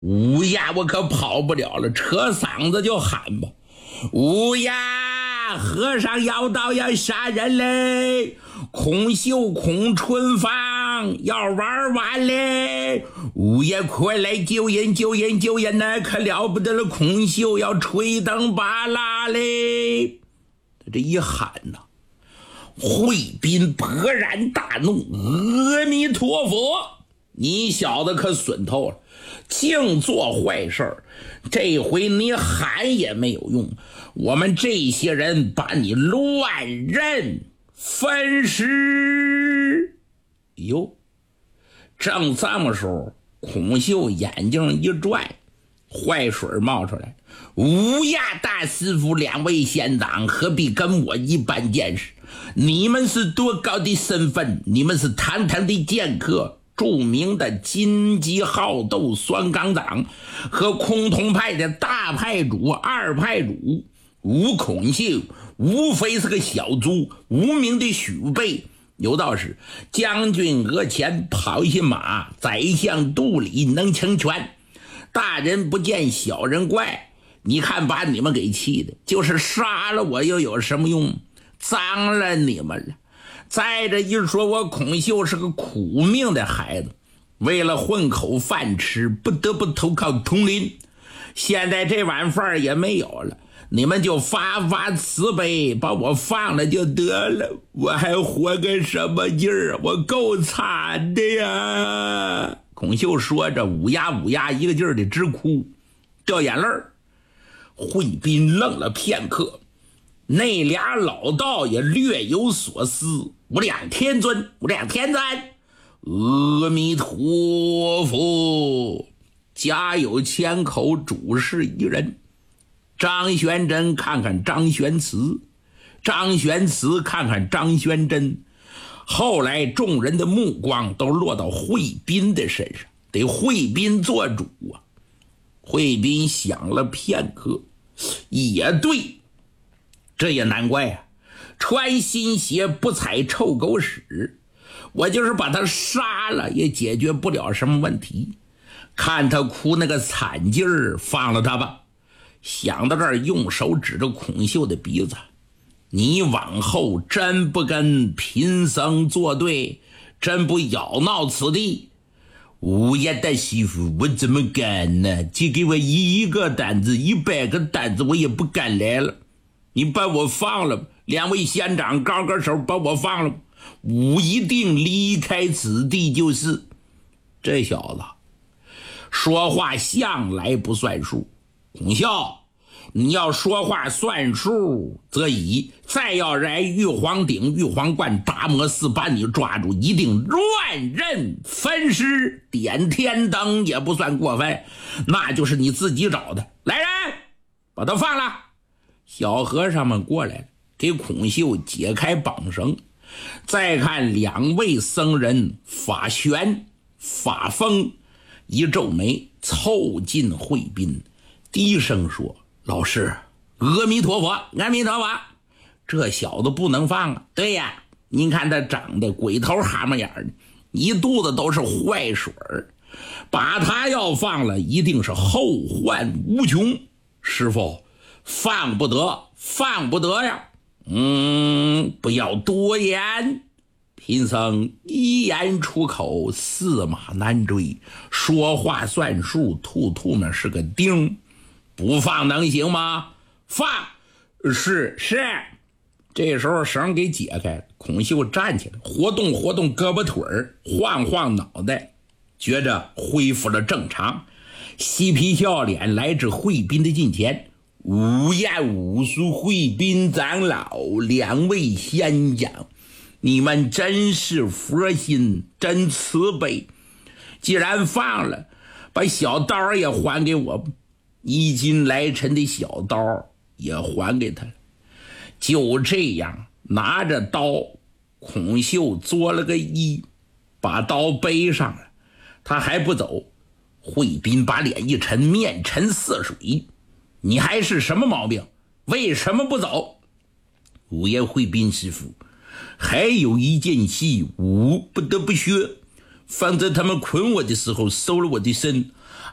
乌鸦我可跑不了了，扯嗓子就喊吧。乌鸦，和尚妖道要杀人嘞！孔秀、孔春芳要玩完嘞！乌鸦快来救人救人救人呐！可了不得了，孔秀要吹灯拔蜡嘞！这一喊呐，惠宾勃然大怒，阿弥陀佛！你小子可损透了，净做坏事儿，这回你喊也没有用，我们这些人把你乱刃分尸。哟，正这么时候，孔秀眼睛一转，坏水冒出来。乌鸦大师傅，两位县长何必跟我一般见识？你们是多高的身份？你们是堂堂的剑客，著名的金鸡好斗双钢掌和崆峒派的大派主二派主吴孔秀，无非是个小卒，无名的许辈。有道是将军额前跑一马，宰相肚里能成全。大人不见小人怪，你看把你们给气的，就是杀了我又有什么用？脏了你们了。再者一说，我孔秀是个苦命的孩子，为了混口饭吃，不得不投靠佟林。现在这碗饭也没有了，你们就发发慈悲，把我放了就得了。我还活个什么劲儿？我够惨的呀！孔秀说着，乌鸦一个劲儿的直哭，掉眼泪儿。惠宾愣了片刻，那俩老道也略有所思。无量天尊，无量天尊，阿弥陀佛。家有千口，主事一人。张玄真看看张玄慈，张玄慈看看张玄真。后来众人的目光都落到惠宾的身上，得惠宾做主啊。惠宾想了片刻，也对，这也难怪啊，穿新鞋不踩臭狗屎，我就是把他杀了也解决不了什么问题。看他哭那个惨劲儿，放了他吧。想到这儿，用手指着孔秀的鼻子，你往后真不跟贫僧作对，真不扰闹此地。乌鸦大师傅，我怎么敢呢？就给我一个担子，100个担子我也不敢来了。你把我放了，两位县长高个手把我放了，我一定离开此地就是。这小子说话向来不算数。孔秀，你要说话算数则已，再要来玉皇顶玉皇观达摩寺把你抓住，一定乱刃分尸，点天灯也不算过分，那就是你自己找的。来人，把他放了。小和尚们过来了，给孔秀解开绑绳。再看两位僧人法玄法风一皱眉，凑近惠宾，低声说：老师，阿弥陀佛，阿弥陀佛。这小子不能放啊。对呀，您看他长得鬼头蛤蟆眼的，一肚子都是坏水儿，把他要放了一定是后患无穷。师傅，放不得，放不得呀。不要多言，贫僧一言出口，驷马难追，说话算数，兔们是个钉，不放能行吗？放！是。这时候绳给解开，孔秀站起来，活动胳膊腿儿，晃脑袋，觉着恢复了正常，嬉皮笑脸来至惠宾的近前。无厌无数惠宾长老，两位仙长，你们真是佛心，真慈悲。既然放了，把小刀也还给我，1斤来辰的小刀也还给他了。就这样，拿着刀，孔秀作了个揖，把刀背上了。他还不走，惠宾把脸一沉，面沉似水。你还是什么毛病？为什么不走？五爷惠宾师傅，还有一件戏我不得不学。方才他们捆我的时候收了我的身，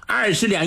20两